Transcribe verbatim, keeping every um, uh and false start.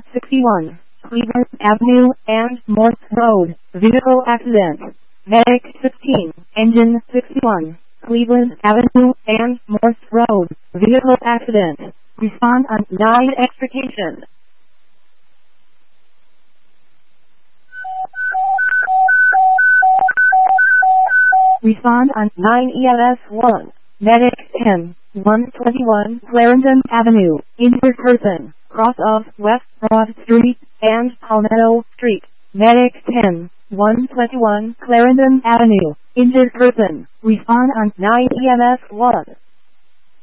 sixty-one, Cleveland Avenue and Morse Road, vehicle accident. Medic fifteen, engine sixty-one, Cleveland Avenue and Morse Road, vehicle accident. Respond on nine extrication. Respond on nine E M S one. Medic ten, one twenty-one Clarendon Avenue, injured person, cross of West Broad Street and Palmetto Street. Medic ten, one twenty-one Clarendon Avenue, injured person. Respond on nine E M S one.